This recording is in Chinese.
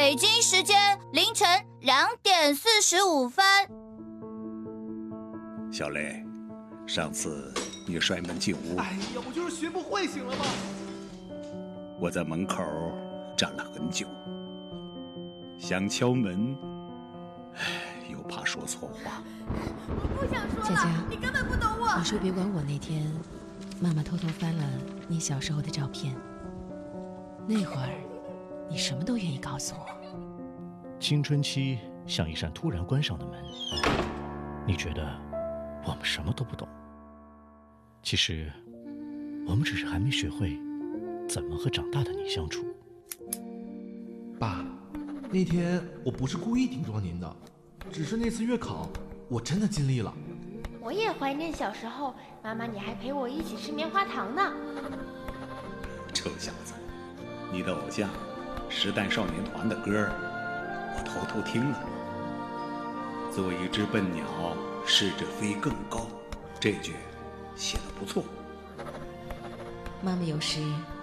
北京时间凌晨2点45分。 小雷，上次你摔门进屋， 哎呀，我就是学不会，行了吗？ 我在门口站了很久，想敲门，又怕说错话。 我不想说了， 佳佳， 你根本不懂我。 你说别管我。那天，妈妈偷偷翻了你小时候的照片，那会儿，你什么都愿意告诉我。 青春期像一扇突然关上的门，你觉得我们什么都不懂，其实我们只是还没学会怎么和长大的你相处。 爸，那天我不是故意顶撞您的，只是那次月考我真的尽力了。 我也怀念小时候，妈妈你还陪我一起吃棉花糖呢。 臭小子，你的偶像时代少年团的歌我偷偷听了。做一只笨鸟，试着飞更高，这句写得不错。 妈妈有时